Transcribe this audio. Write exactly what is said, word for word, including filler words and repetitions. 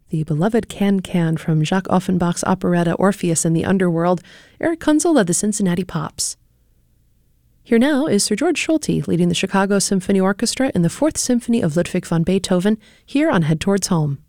the beloved Can-Can from Jacques Offenbach's operetta Orpheus and the Underworld. Eric Kunzel led the Cincinnati Pops. Here now is Sir George Solti leading the Chicago Symphony Orchestra in the Fourth Symphony of Ludwig van Beethoven, here on Head Towards Home.